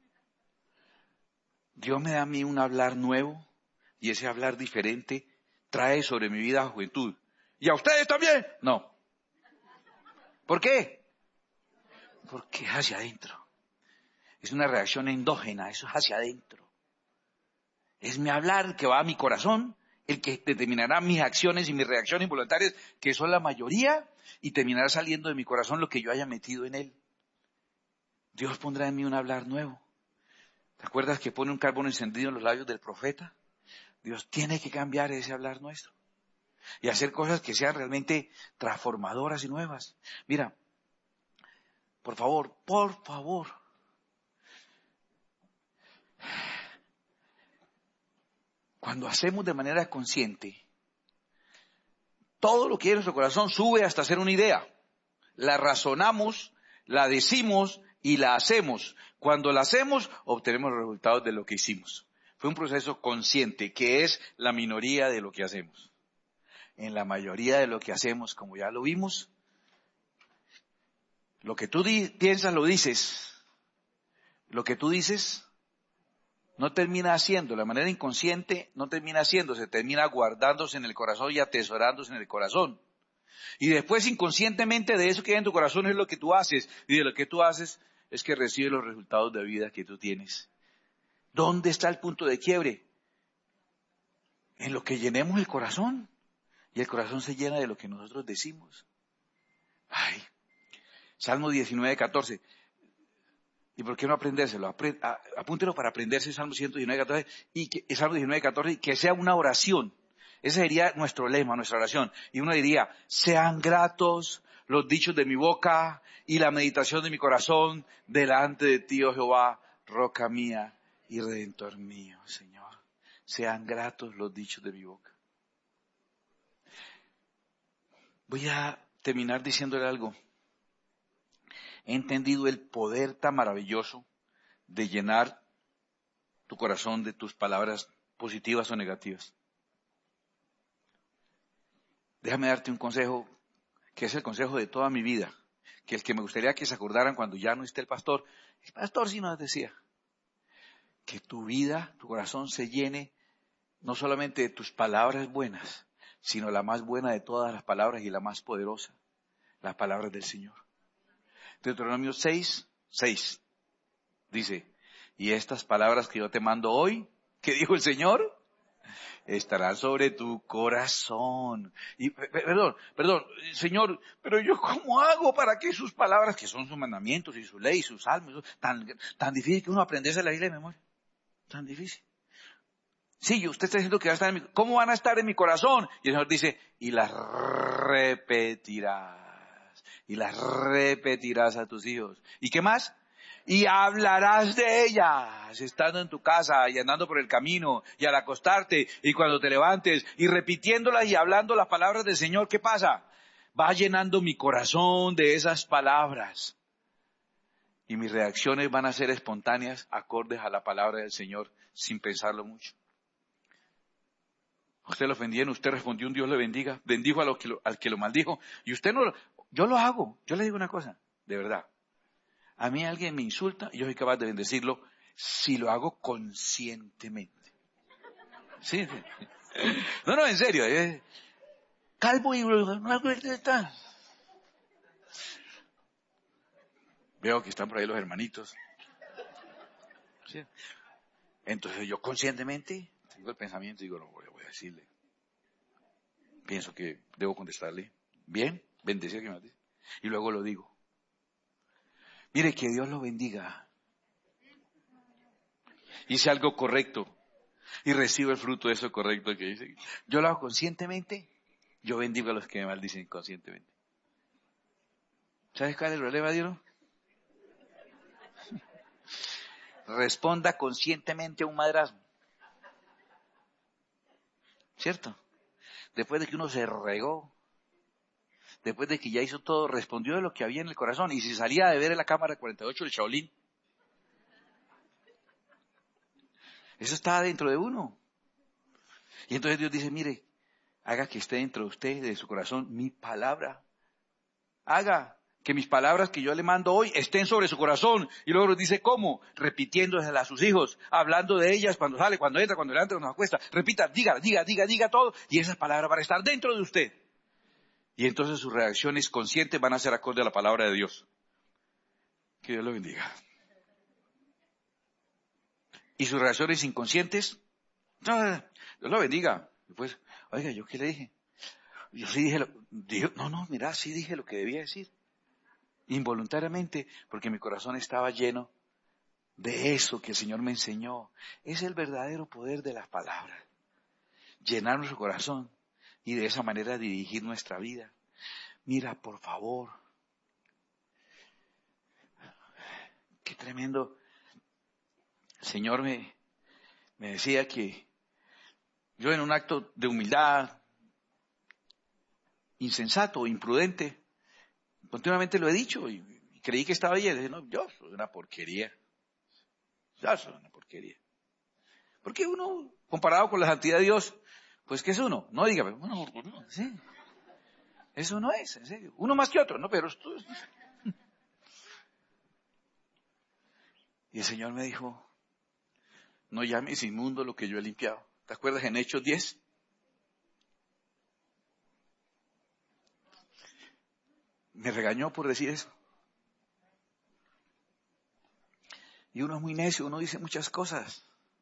Dios me da a mí un hablar nuevo, y ese hablar diferente trae sobre mi vida juventud. ¿Y a ustedes también? No. ¿Por qué? Porque es hacia adentro. Es una reacción endógena, eso es hacia adentro. Es mi hablar que va a mi corazón, el que determinará mis acciones y mis reacciones involuntarias, que son la mayoría, y terminará saliendo de mi corazón lo que yo haya metido en él. Dios pondrá en mí un hablar nuevo. ¿Te acuerdas que pone un carbón encendido en los labios del profeta? Dios tiene que cambiar ese hablar nuestro y hacer cosas que sean realmente transformadoras y nuevas. Mira, por favor, cuando hacemos de manera consciente, todo lo que hay en nuestro corazón sube hasta ser una idea. La razonamos, la decimos y la hacemos. Cuando la hacemos, obtenemos los resultados de lo que hicimos. Fue un proceso consciente, que es la minoría de lo que hacemos. En la mayoría de lo que hacemos, como ya lo vimos, lo que tú piensas lo dices. lo que tú dices no termina haciendo, la manera inconsciente no termina haciéndose, termina guardándose en el corazón y atesorándose en el corazón. Y después inconscientemente de eso que hay en tu corazón es lo que tú haces. Y de lo que tú haces es que recibes los resultados de vida que tú tienes. ¿Dónde está el punto de quiebre? En lo que llenemos el corazón. Y el corazón se llena de lo que nosotros decimos. Ay, Salmo 19:14. ¿Y por qué no aprendérselo? Apúntelo para aprenderse Salmo 119:14 y Salmo 19:14 y que sea una oración. Ese sería nuestro lema, nuestra oración. Y uno diría, sean gratos los dichos de mi boca y la meditación de mi corazón delante de ti, oh Jehová, roca mía y redentor mío, Señor. Sean gratos los dichos de mi boca. Voy a terminar diciéndole algo. He entendido el poder tan maravilloso de llenar tu corazón de tus palabras positivas o negativas. Déjame darte un consejo, que es el consejo de toda mi vida, que el que me gustaría que se acordaran cuando ya no esté el pastor sí nos decía, que tu vida, tu corazón se llene no solamente de tus palabras buenas, sino la más buena de todas las palabras y la más poderosa, las palabras del Señor. Deuteronomio 6:6 dice, y estas palabras que yo te mando hoy, ¿qué dijo el Señor? Estarán sobre tu corazón. Y, perdón, Señor, pero yo ¿cómo hago para que sus palabras, que son sus mandamientos y su ley, sus salmos, tan difícil que uno aprenderse la Biblia de memoria? Tan difícil. Sí, usted está diciendo que va a estar en mi, ¿cómo van a estar en mi corazón? Y el Señor dice, y las repetirás a tus hijos. ¿Y qué más? Y hablarás de ellas, estando en tu casa y andando por el camino, y al acostarte, y cuando te levantes, y repitiéndolas y hablando las palabras del Señor. ¿Qué pasa? Va llenando mi corazón de esas palabras. Y mis reacciones van a ser espontáneas, acordes a la palabra del Señor, sin pensarlo mucho. Usted lo ofendieron, usted respondió un Dios le bendiga, bendijo al que lo maldijo, y usted no, yo lo hago. Yo le digo una cosa, de verdad. A mí alguien me insulta y yo soy capaz de bendecirlo si lo hago conscientemente. Sí. No, en serio. Calvo y está. Veo que están por ahí los hermanitos. Sí. Entonces yo conscientemente tengo el pensamiento y digo, no, voy a decirle. Pienso que debo contestarle. Bien, bendecir que me dice. Y luego lo digo. Mire, que Dios lo bendiga. Hice algo correcto y recibo el fruto de eso correcto que hice. Yo lo hago conscientemente, yo bendigo a los que me maldicen conscientemente. ¿Sabes cuál es el problema, Dios? Responda conscientemente a un madrasmo. ¿Cierto? Después de que uno se regó, después de que ya hizo todo, respondió de lo que había en el corazón. Y si salía de ver en la cámara 48 el Shaolin, eso estaba dentro de uno. Y entonces Dios dice, mire, haga que esté dentro de usted, de su corazón, mi palabra. Haga que mis palabras que yo le mando hoy estén sobre su corazón. Y luego nos dice, ¿cómo? Repitiéndoselas a sus hijos, hablando de ellas cuando sale, cuando entra, cuando levanta, cuando se acuesta. Repita, diga todo. Y esas palabras van a estar dentro de usted. Y entonces sus reacciones conscientes van a ser acorde a la palabra de Dios. Que Dios lo bendiga. Y sus reacciones inconscientes, no, Dios lo bendiga. Después, oiga, ¿yo qué le dije? Yo sí dije, sí dije lo que debía decir. Involuntariamente, porque mi corazón estaba lleno de eso que el Señor me enseñó. Es el verdadero poder de las palabras. Llenar nuestro corazón y de esa manera dirigir nuestra vida. Mira, por favor. Qué tremendo. El Señor me decía que yo en un acto de humildad, insensato, imprudente, continuamente lo he dicho y creí que estaba bien. Dije, no, yo soy una porquería. Porque uno, comparado con la santidad de Dios, pues ¿qué es uno? No diga, bueno, sí. Eso no es, en serio. Uno más que otro, ¿no? Pero esto es... Y Y el Señor me dijo, no llames inmundo lo que yo he limpiado. ¿Te acuerdas en Hechos 10? Me regañó por decir eso. Y uno es muy necio, uno dice muchas cosas.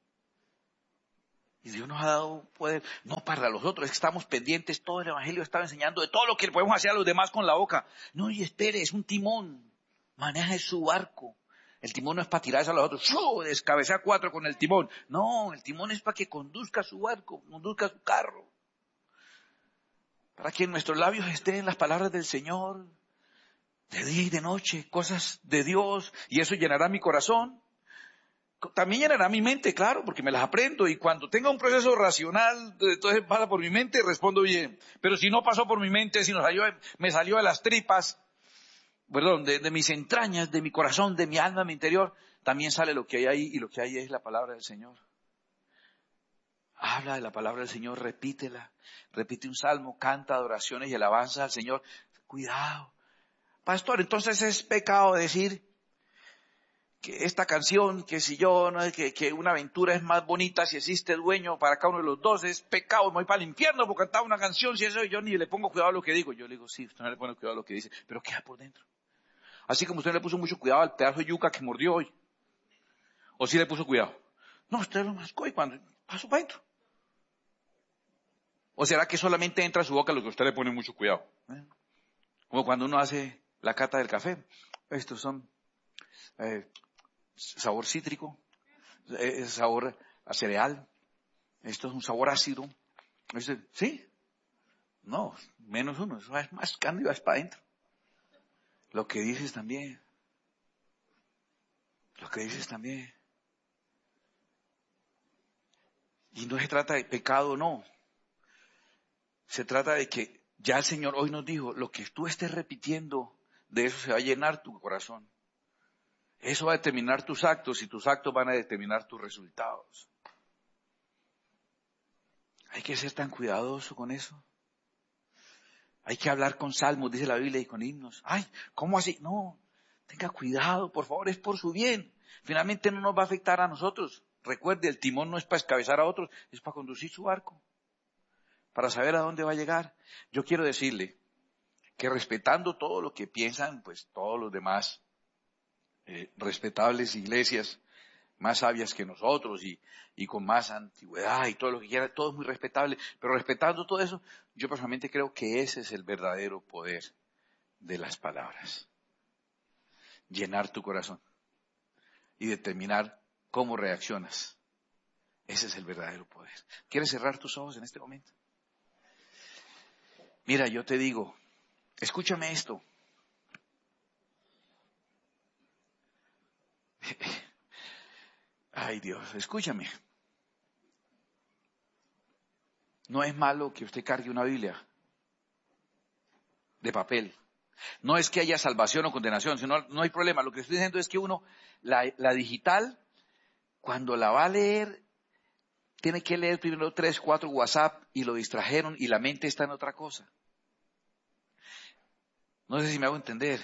Y Dios nos ha dado poder, no para los otros, es que estamos pendientes, todo el Evangelio estaba enseñando de todo lo que podemos hacer a los demás con la boca. No, y espere, es un timón, maneja su barco. El timón no es para tirarse a los otros, ¡shoo! Descabezar 4 con el timón. No, el timón es para que conduzca su barco, conduzca su carro. Para que en nuestros labios estén las palabras del Señor, de día y de noche, cosas de Dios, y eso llenará mi corazón. También llenará mi mente, claro, porque me las aprendo, y cuando tenga un proceso racional, entonces pasa por mi mente y respondo bien. Pero si no pasó por mi mente, si me salió de las tripas, perdón, de mis entrañas, de mi corazón, de mi alma, de mi interior, también sale lo que hay ahí, y lo que hay es la palabra del Señor. Habla de la palabra del Señor, repítela, repite un salmo, canta adoraciones y alabanzas al Señor. Cuidado. Pastor, entonces es pecado decir que esta canción, que si yo, no, que una aventura es más bonita si existe dueño para cada uno de los dos, es pecado, me voy para el infierno por cantar una canción, si eso yo ni le pongo cuidado a lo que digo. Yo le digo, sí, usted no le pone cuidado a lo que dice, pero queda por dentro. Así como usted le puso mucho cuidado al pedazo de yuca que mordió hoy. ¿O sí le puso cuidado? No, usted lo mascó y cuando pasó para adentro. ¿O será que solamente entra a su boca lo que usted le pone mucho cuidado? Como cuando uno hace la cata del café. Estos son sabor cítrico, sabor a cereal. Esto es un sabor ácido. ¿Sí? No, menos uno. Eso es más cándido, es para adentro. Lo que dices también. Lo que dices también. Y no se trata de pecado, no. Se trata de que ya el Señor hoy nos dijo, lo que tú estés repitiendo, de eso se va a llenar tu corazón. Eso va a determinar tus actos y tus actos van a determinar tus resultados. Hay que ser tan cuidadoso con eso. Hay que hablar con salmos, dice la Biblia, y con himnos. Ay, ¿cómo así? No, tenga cuidado, por favor, es por su bien. Finalmente no nos va a afectar a nosotros. Recuerde, el timón no es para escabezar a otros, es para conducir su barco. Para saber a dónde va a llegar. Yo quiero decirle que respetando todo lo que piensan, pues todos los demás respetables iglesias, más sabias que nosotros y con más antigüedad y todo lo que quiera, todo es muy respetable, pero respetando todo eso, yo personalmente creo que ese es el verdadero poder de las palabras. Llenar tu corazón y determinar cómo reaccionas. Ese es el verdadero poder. ¿Quieres cerrar tus ojos en este momento? Mira, yo te digo, escúchame esto. Ay Dios, escúchame. No es malo que usted cargue una Biblia de papel. No es que haya salvación o condenación, sino no hay problema. Lo que estoy diciendo es que uno, la digital, cuando la va a leer, tiene que leer primero 3, 4 WhatsApp y lo distrajeron y la mente está en otra cosa. No sé si me hago entender.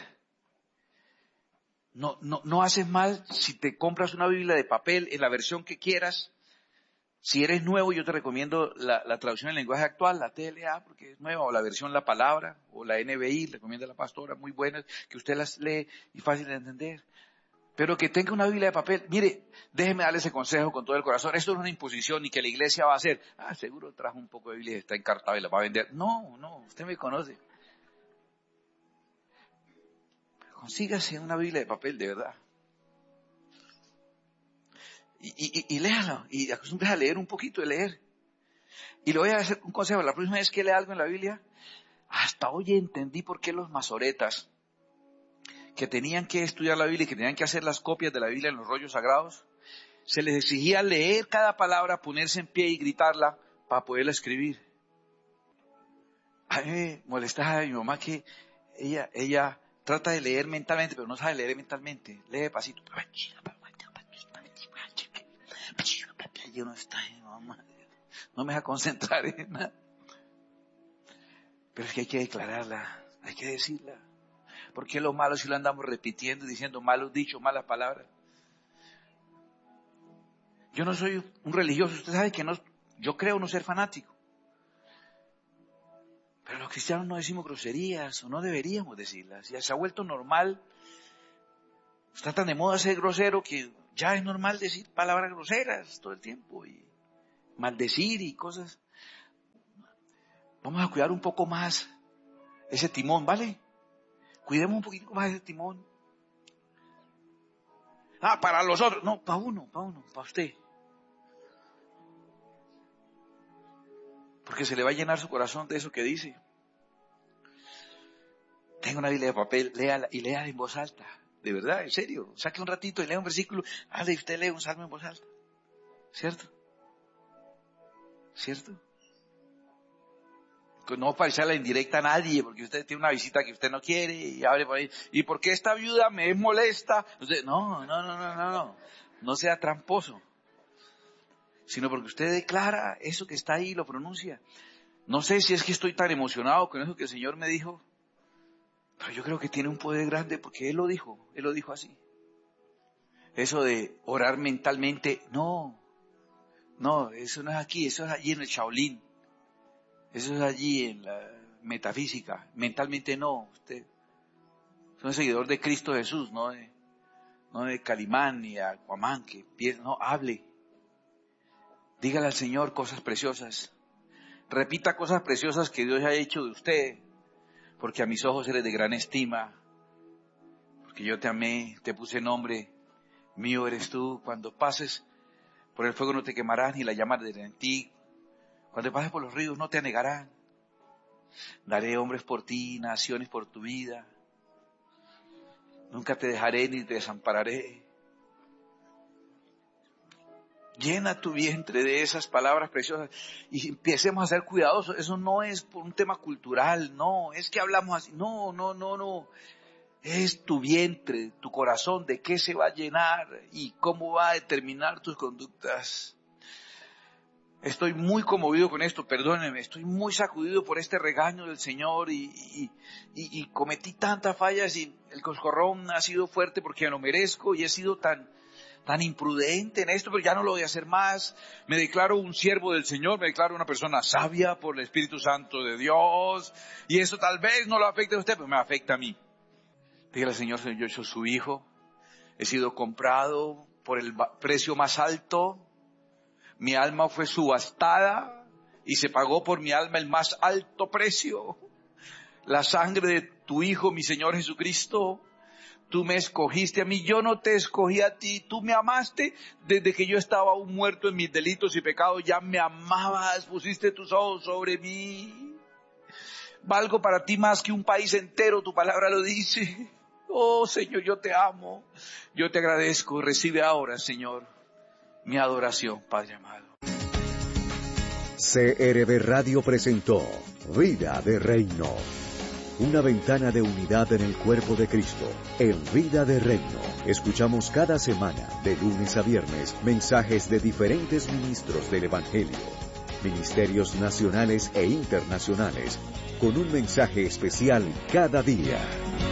No haces mal si te compras una Biblia de papel en la versión que quieras. Si eres nuevo, yo te recomiendo la traducción en lenguaje actual, la TLA, porque es nueva, o la versión La Palabra, o la NBI, recomienda la pastora, muy buenas, que usted las lee y fácil de entender. Pero que tenga una Biblia de papel. Mire, déjeme darle ese consejo con todo el corazón. Esto no es una imposición ni que la iglesia va a hacer. Seguro trajo un poco de Biblia y está encartada y la va a vender. No, usted me conoce. Consígase una Biblia de papel, de verdad. Y léala, y acostúmbrese a leer un poquito, de leer. Y le voy a hacer un consejo, la próxima vez que lea algo en la Biblia, hasta hoy entendí por qué los masoretas, que tenían que estudiar la Biblia y que tenían que hacer las copias de la Biblia en los rollos sagrados, se les exigía leer cada palabra, ponerse en pie y gritarla para poderla escribir. A mí me molestaba a mi mamá que ella trata de leer mentalmente, pero no sabe leer mentalmente, lee despacito. Yo no está, mamá, no me deja concentrar en nada. Pero es que hay que declararla, hay que decirla. Porque lo malo si lo andamos repitiendo, diciendo malos dichos, malas palabras. Yo no soy un religioso, usted sabe que no, yo creo no ser fanático. Pero los cristianos no decimos groserías, o no deberíamos decirlas. Ya se ha vuelto normal. Está tan de moda ser grosero que ya es normal decir palabras groseras todo el tiempo y maldecir y cosas. Vamos a cuidar un poco más ese timón, ¿vale? Cuidemos un poquito más ese timón. Para los otros. No, para uno, para usted. Porque se le va a llenar su corazón de eso que dice. Tenga una Biblia de papel, léala y léala en voz alta. De verdad, en serio. Saque un ratito y lea un versículo. Y usted lee un salmo en voz alta. ¿Cierto? ¿Cierto? No para echarle en directa a nadie, porque usted tiene una visita que usted no quiere y abre por ahí. ¿Y por qué esta viuda me molesta? No. No sea tramposo. Sino porque usted declara eso que está ahí y lo pronuncia. No sé si es que estoy tan emocionado con eso que el Señor me dijo, pero yo creo que tiene un poder grande porque Él lo dijo así. Eso de orar mentalmente, no, eso no es aquí, eso es allí en el Shaolin. Eso es allí en la metafísica. Mentalmente no. Usted es un seguidor de Cristo Jesús, no de Calimán ni Aquaman, que no, hable. Dígale al Señor cosas preciosas. Repita cosas preciosas que Dios ha hecho de usted. Porque a mis ojos eres de gran estima. Porque yo te amé, te puse nombre. Mío eres tú. Cuando pases por el fuego no te quemarás, ni la llama arderá en ti. Cuando pases por los ríos no te anegarán. Daré hombres por ti, naciones por tu vida. Nunca te dejaré ni te desampararé. Llena tu vientre de esas palabras preciosas y empecemos a ser cuidadosos. Eso no es por un tema cultural, no, es que hablamos así. No. Es tu vientre, tu corazón, de qué se va a llenar y cómo va a determinar tus conductas. Estoy muy conmovido con esto, perdónenme, estoy muy sacudido por este regaño del Señor y cometí tantas fallas y el coscorrón ha sido fuerte porque me lo merezco y he sido tan imprudente en esto, pero ya no lo voy a hacer más. Me declaro un siervo del Señor, me declaro una persona sabia por el Espíritu Santo de Dios y eso tal vez no lo afecte a usted, pero me afecta a mí. Dígale al Señor, yo soy su hijo, he sido comprado por el precio más alto. Mi alma fue subastada y se pagó por mi alma el más alto precio. La sangre de tu Hijo, mi Señor Jesucristo. Tú me escogiste a mí, yo no te escogí a ti. Tú me amaste desde que yo estaba aún muerto en mis delitos y pecados. Ya me amabas, pusiste tus ojos sobre mí. Valgo para ti más que un país entero, tu palabra lo dice. Oh Señor, yo te amo. Yo te agradezco. Recibe ahora, Señor, mi adoración, Padre amado. CRB Radio presentó Vida de Reino. Una ventana de unidad en el cuerpo de Cristo. En Vida de Reino, escuchamos cada semana, de lunes a viernes, mensajes de diferentes ministros del Evangelio. Ministerios nacionales e internacionales, con un mensaje especial cada día.